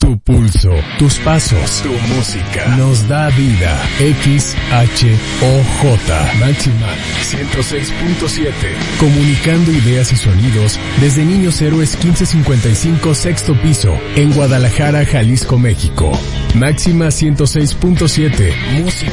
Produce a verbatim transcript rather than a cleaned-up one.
Tu pulso, tus pasos, tu música nos da vida. X H O J Máxima ciento seis punto siete. Comunicando ideas y sonidos desde Niños Héroes quince cincuenta y cinco sexto piso en Guadalajara, Jalisco, México. Máxima ciento seis punto siete. Música